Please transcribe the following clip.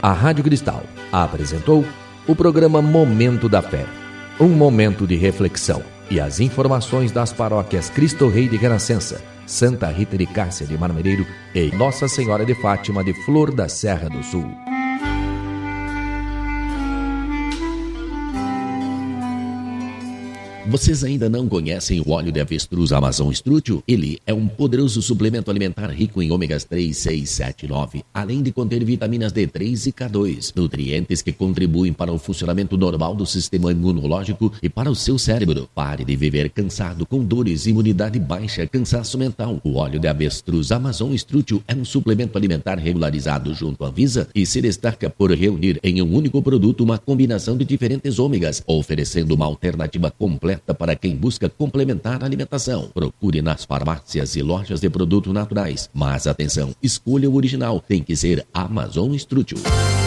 A Rádio Cristal apresentou o programa Momento da Fé, um momento de reflexão e as informações das paróquias Cristo Rei de Renascença, Santa Rita de Cássia de Marmereiro e Nossa Senhora de Fátima de Flor da Serra do Sul. Vocês ainda não conhecem o óleo de avestruz Amazon Strútil? Ele é um poderoso suplemento alimentar rico em ômegas 3, 6, 7 e 9, além de conter vitaminas D3 e K2, nutrientes que contribuem para o funcionamento normal do sistema imunológico e para o seu cérebro. Pare de viver cansado, com dores, imunidade baixa, cansaço mental. O óleo de avestruz Amazon Strútil é um suplemento alimentar regularizado junto à Anvisa e se destaca por reunir em um único produto uma combinação de diferentes ômegas, oferecendo uma alternativa completa para quem busca complementar a alimentação. Procure nas farmácias e lojas de produtos naturais. Mas atenção, escolha o original, tem que ser Amazon Strútil.